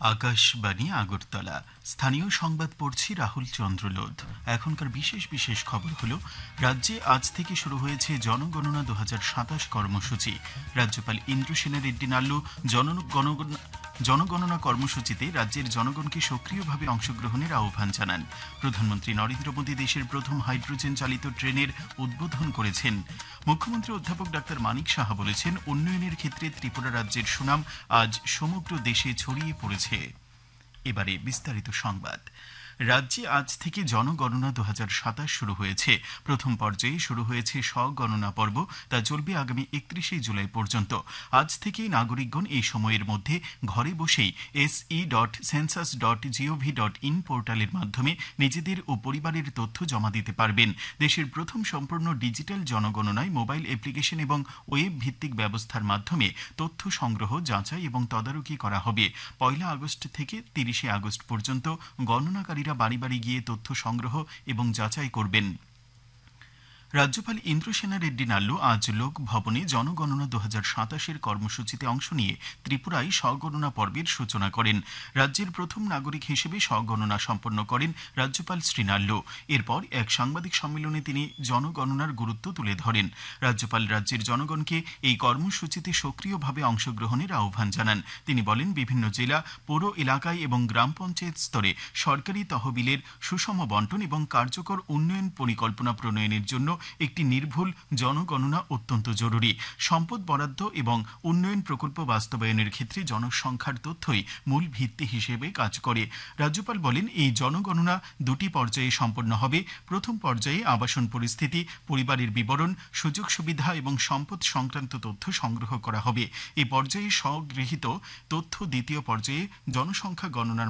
আকাশবাণী আগরতলা। স্থানীয় সংবাদ পড়ছি রাহুল চন্দ্রলোধ। এখনকার বিশেষ বিশেষ খবর হলো, রাজ্যে আজ থেকে শুরু হয়েছে জনগণনা 2027 কর্মসূচি। রাজ্যপাল ইন্দ্রসেনা রেড্ডি নাল্লু জনগণনা কর্মসূচিতে রাজ্যের জনগণকে সক্রিয়ভাবে অংশগ্রহণের আহ্বান জানান। প্রধানমন্ত্রী নরেন্দ্র মোদী দেশের প্রথম হাইড্রোজেন চালিত ট্রেনের উদ্বোধন করেছেন। মুখ্যমন্ত্রী অধ্যাপক ডাক্তার মানিক সাহা বলেছেন, উন্নয়নের ক্ষেত্রে ত্রিপুরা রাজ্যের সুনাম আজ সমগ্র দেশে ছড়িয়ে পড়েছে। এবারে বিস্তারিত সংবাদ। রাজ্যে আজ থেকে জনগণনা 2027 শুরু হয়েছে। প্রথম পর্যায়ে শুরু হয়েছে স্বগণনা পর্ব, তা চলবে আগামী 31 জুলাই পর্যন্ত। আজ থেকেই নাগরিকগণ এই সময়ের মধ্যে ঘরে বসেই se.census.gov.in পোর্টালের মাধ্যমে নিজেদের ও পরিবারের তথ্য জমা দিতে পারবেন। দেশের প্রথম সম্পূর্ণ ডিজিটাল জনগণনায় মোবাইল অ্যাপ্লিকেশন এবং ওয়েব ভিত্তিক ব্যবস্থার মাধ্যমে তথ্য সংগ্রহ, যাচাই এবং তদারকি করা হবে। 1 আগস্ট থেকে 30 আগস্ট পর্যন্ত গণনাকারীরা বাড়ি বাড়ি গিয়ে তথ্য সংগ্রহ এবং যাচাই করবেন। রাজ্যপাল ইন্দ্রসেনা রেড্ডি নাল্লু আজ লোক ভবনে জনগণনা 2027 কর্মসূচিতে অংশ নিয়ে ত্রিপুরায় স্বগণনা পর্বের সূচনা করেন। রাজ্যের প্রথম নাগরিক হিসেবে স্বগণনা সম্পন্ন করেন রাজ্যপাল শ্রী নাল্লু। এরপর এক সাংবাদিক সম্মেলনে তিনি জনগণনার গুরুত্ব তুলে ধরেন। রাজ্যপাল রাজ্যের জনগণকে এই কর্মসূচিতে সক্রিয়ভাবে অংশগ্রহণের আহ্বান জানান। তিনি বলেন, বিভিন্ন জেলা, পৌর এলাকায় এবং গ্রাম পঞ্চায়েত স্তরে সরকারি তহবিলের সুষম বন্টন এবং কার্যকর উন্নয়ন পরিকল্পনা প্রণয়নের জন্য একটি নির্ভুল জনগণনা অত্যন্ত জরুরি। সম্পদ বরাদ্দ এবং উন্নয়ন প্রকল্প বাস্তবায়নের ক্ষেত্রে জনসংখ্যার তথ্যই মূল ভিত্তি হিসেবে কাজ করে। রাজ্যপাল বলেন, এই জনগণনা 2টি পর্যায়ে সম্পন্ন হবে। প্রথম পর্যায়ে আবাসন পরিস্থিতি, পরিবারের বিবরণ, সুযোগ সুবিধা এবং সম্পদ সংক্রান্ত তথ্য সংগ্রহ করা হবে। এই পর্যায়ে সংগৃহীত তথ্য দ্বিতীয় পর্যায়ে জনসংখ্যা গণনার